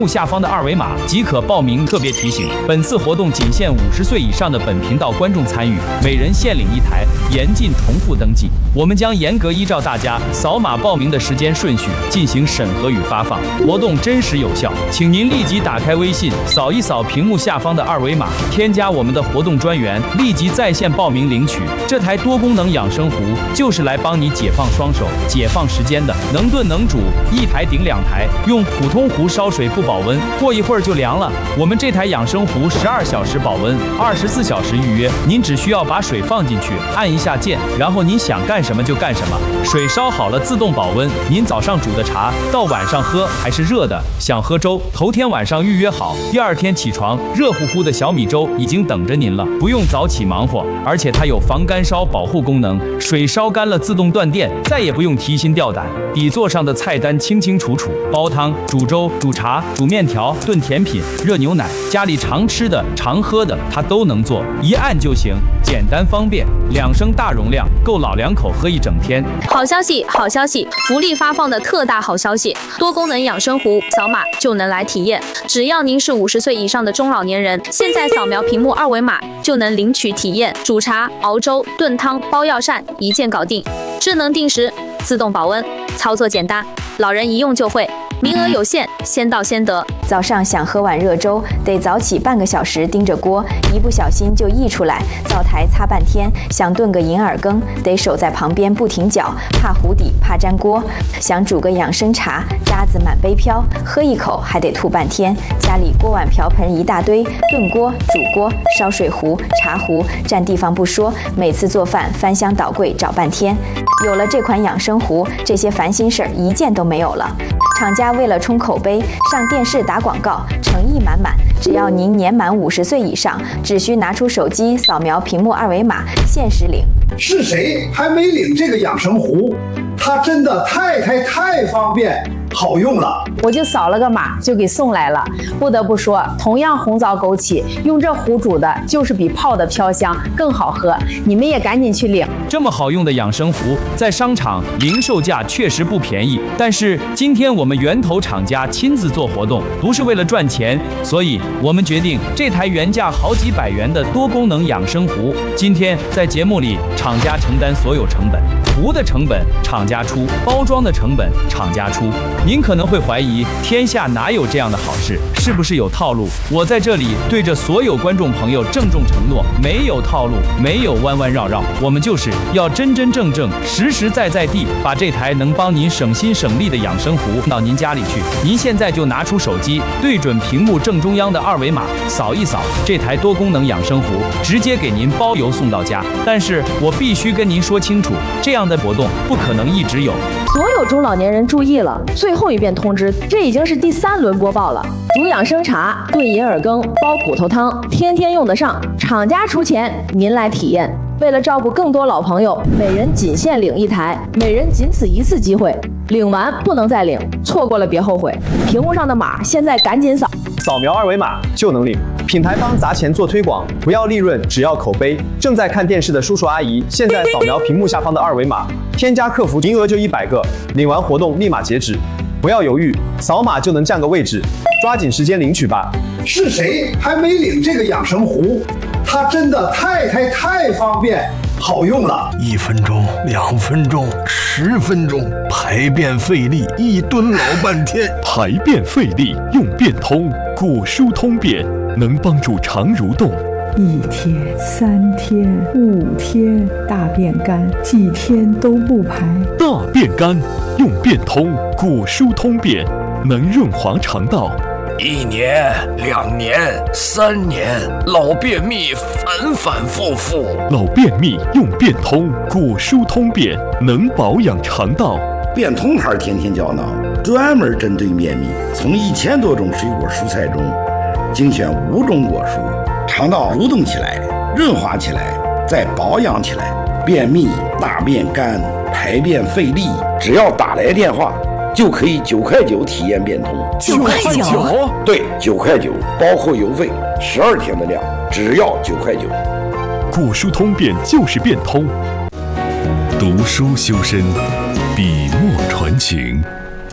下方的二维码即可报名。特别提醒，本次活动仅限50岁以上的本频道观众参与，每人限领1台，严禁重复登记。我们将严格依照大家扫码报名的时间顺序进行审核与发放，活动真实有效。请您立即打开微信，扫一扫屏幕下方的二维码，添加我们的活动专员，立即在线报名领取。这台多功能养生壶就是来帮你解放双手、解放时间的，能炖能煮，1台顶2台，用普通壶烧水不保温，过一会儿就凉了。我们这台养生壶12小时保温，24小时预约。您只需要把水放进去，按一下键，然后您想干什么就干什么。水烧好了自动保温，您早上煮的茶到晚上喝还是热的。想喝粥，头天晚上预约好，第2天起床，热乎乎的小米粥已经等着您了，不用早起忙活。而且它有防干烧保护功能，水烧干了自动断电，再也不用提心吊胆。底座上的菜单清清楚楚，煲汤、煮粥、煮茶、煮面条、炖甜品、热牛奶，家里常吃的、常喝的，它都能做，一按就行，简单方便。2升大容量，够老2口喝1整天。 好消息，好消息！福利发放的特大好消息，多功能养生壶，扫码就能来体验。只要您是50岁以上的中老年人，现在扫描屏幕二维码就能领取体验。煮茶、熬粥、炖汤、包药膳，一键搞定。智能定时，自动保温，操作简单，老人一用就会。名额有限，先到先得。 早上想喝碗热粥，得早起半个小时盯着锅，一不小心就溢出来，灶台擦半天。想炖个银耳羹，得守在旁边不停搅，怕糊底，怕粘锅。想煮个养生茶，渣子满杯飘，喝一口还得吐半天。家里锅碗瓢盆一大堆，炖锅、煮锅、烧水壶、茶壶，占地方不说，每次做饭翻箱倒柜找半天。有了这款养生壶，这些烦心事儿一件都没有了。厂家为了冲口碑，上电视打广告，诚意满满。只要您年满50岁以上，只需拿出手机扫描屏幕二维码，限时领。 是谁还没领这个养生壶？它真的太方便好用了， 我就扫了个码就给送来了。不得不说，同样红枣枸杞，用这壶煮的就是比泡的飘香更好喝。你们也赶紧去领。 这么好用的养生壶，在商场零售价确实不便宜，但是今天我们源头厂家亲自做活动，不是为了赚钱，所以我们决定这台原价好几百元的多功能养生壶，今天在节目里厂家承担所有成本，壶的成本厂家出，包装的成本厂家出。您可能会怀疑，天下哪有这样的好事？是不是有套路？我在这里对着所有观众朋友郑重承诺，没有套路，没有弯弯绕绕，我们就是要真真正正、实实在在地把这台能帮您省心省力的养生壶到您家里去。您现在就拿出手机，对准屏幕正中央的二维码，扫一扫这台多功能养生壶，直接给您包邮送到家。但是我必须跟您说清楚，这样的活动不可能一直有。 所有中老年人注意了，最后一遍通知，这已经是第3轮播报了。煮养生茶、炖银耳羹、煲骨头汤，天天用得上，厂家出钱，您来体验。为了照顾更多老朋友，每人仅限领1台，每人仅此1次机会，领完不能再领，错过了别后悔。屏幕上的码现在赶紧扫， 扫描二维码就能领。品牌方砸钱做推广，不要利润，只要口碑。正在看电视的叔叔阿姨，现在扫描屏幕下方的二维码，添加客服，名额就100个，领完活动立马截止。不要犹豫，扫码就能占个位置，抓紧时间领取吧。 是谁还没领这个养生壶？它真的太方便好用了。 1分钟、2分钟、10分钟，排便费力，一蹲老半天。 排便费力用便通，果蔬通便，能帮助肠蠕动。 1天、3天、5天，大便干，几天都不排。 大便干用便通，果蔬通便，能润滑肠道。 1年、2年、3年，老便秘反复。 老便秘用便通，果蔬通便，能保养肠道。 便通牌天天胶囊，专门针对便秘，从1000多种水果蔬菜中精选5种果蔬，肠道蠕动起来，润滑起来，再保养起来。便秘、大便干、排便费力，只要打来电话，就可以9块9体验便通。 9块9？ 对，9块9，包括邮费，12天的量，只要9块9。 果蔬通便就是便通。读书修身，笔墨传情。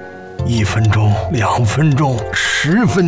1分钟、2分钟、10分